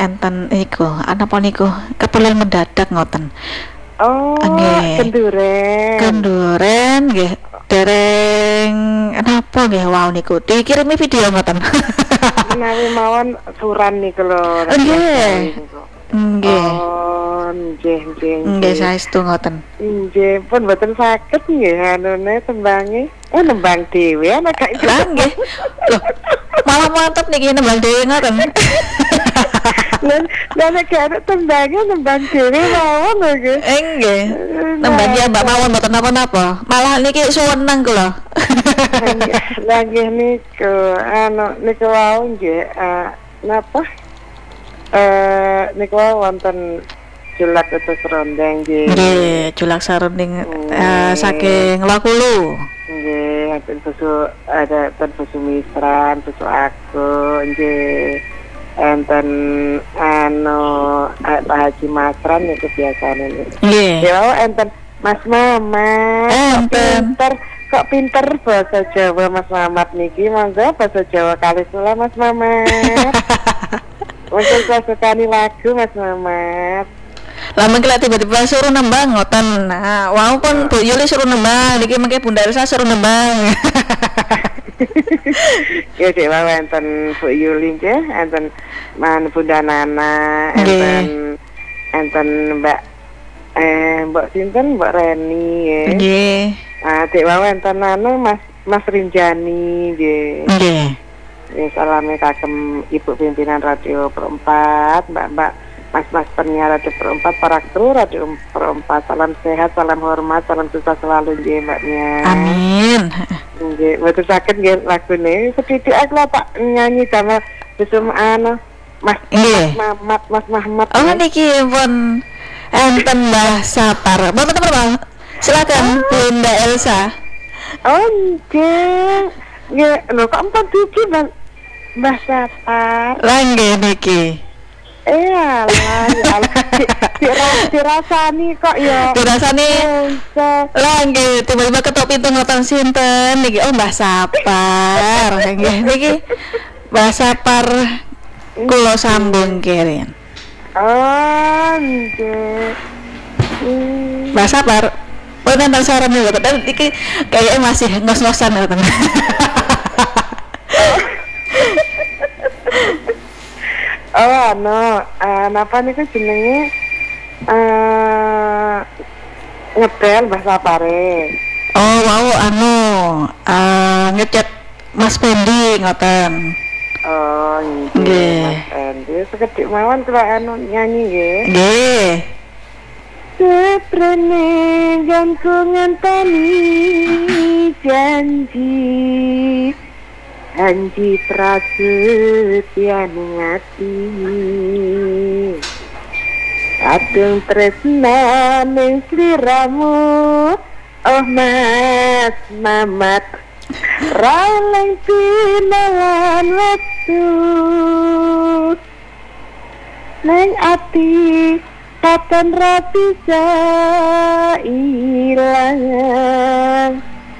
enten iku napa niku keperluan mendadak ngoten. Oh, Nggih. kenduren. Kenduren nggih dereng napa nggih wau niku dikirimi video ngoten. Menawi mawon suran niku lho. Nggih. Nggih. Oh, nggih. Nggih saestu ngoten. Nggih, pun mboten saged nggih anune tembange. Nembang dhewe ana gak Lah nggih. Loh, malah mantep niki nembang dhewe ngoten. Lah nek gak tembange nembang dhewe mawon lho nggih. Nggih. Nembang ya Mbak mawon mboten napa-napa. Malah niki suweneng kula. Lah nggih niku niku wau nggih napa? Niku wonten julak utus rondeng nggih. Nggih, julak sarunding saking Lokulu. Nggih, ada susu misran, susu aku nggih. Enten Pak Haji Masran niku biasane niku. Nggih. Ya enten Mas Mamat. Enten. Kok pinter bahasa Jawa Mas Mamat niki, monggo bahasa Jawa kali sula Mas Mamat. Mungkin saya sukani lagu Mas Mamat. Lah mengki tiba-tiba suruh nembang ngoten. Nah, wau pun Bu Yuli suruh nembang, niki mengki Bunda Elsa suruh nembang. Ya Dek enten Bu Yuli nggih, enten Bunda Nana, enten Mbak sinten Mbak Reni nggih. Nggih. Dek enten Mas Rinjani nggih. Nggih. Ya salame kagem Ibu pimpinan Radio Perempat, Mbak-mbak, Mas-mas penyiar Radio Perempat, para kru Radio Perempat, salam sehat, salam hormat, salam sukses selalu nggih Mbaknya. Amin. Nggih, mboten saged nggih lagune. Sedidik aku lho Pak nyanyi damel besum Mas Mahmat. Oh niki pun enten Mbah Sapar. Bapak Bang. Silakan Bunda Elsa. Oh nggih. Nggih, lho kok empun iki Mbah Sapar. Lah nggih niki. Lah, dirasani kok ya. Dirasani. Lah nggih, tiba-tiba ketok pintu ngoten sinten niki. Oh Mbah Sapar. Nggih niki. Mbah Sapar kula sambung kirin. Oh, nggih. Mbah Sapar. Oh nonton saran niku, tapi iki kayaknya masih ngos-ngosan ngoten. Oh, napa niku jenenge ngedel Mbah Sapare. Oh, wow, ngechat Mas Pendi ngoten. Oh, nggih. Mas Pendi sekedhik mawon kula nyanyi nggih. Nggih. Seprene jantungan tani janji prasetya ngati adeng tresna ning sliramu oh Mas Mamat raleng pinalan wektu neng ati kapan ra bisa ilang